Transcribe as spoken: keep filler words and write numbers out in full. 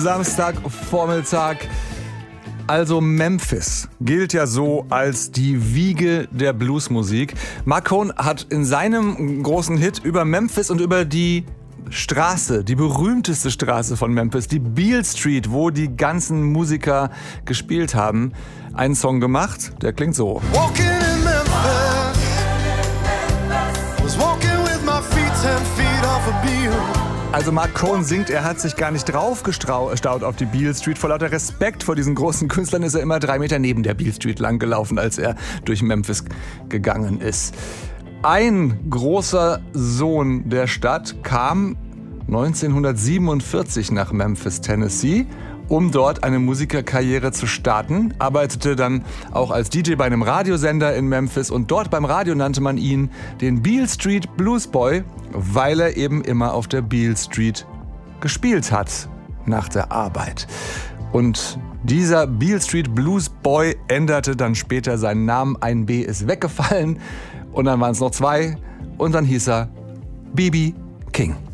Samstagvormittag. Also Memphis gilt ja so als die Wiege der Bluesmusik. Marc Cohn hat in seinem großen Hit über Memphis und über die Straße, die berühmteste Straße von Memphis, die Beale Street, wo die ganzen Musiker gespielt haben, einen Song gemacht, der klingt so. Walking in Memphis, was walking with my feet ten feet off a Beale. Also Marc Cohn singt, er hat sich gar nicht draufgestaut auf die Beale Street. Vor lauter Respekt vor diesen großen Künstlern ist er immer drei Meter neben der Beale Street lang gelaufen, als er durch Memphis gegangen ist. Ein großer Sohn der Stadt kam neunzehnhundertsiebenundvierzig nach Memphis, Tennessee, um dort eine Musikerkarriere zu starten, arbeitete dann auch als D J bei einem Radiosender in Memphis und dort beim Radio nannte man ihn den Beale Street Blues Boy, weil er eben immer auf der Beale Street gespielt hat nach der Arbeit. Und dieser Beale Street Blues Boy änderte dann später seinen Namen, ein B ist weggefallen und dann waren es noch zwei und dann hieß er B B King.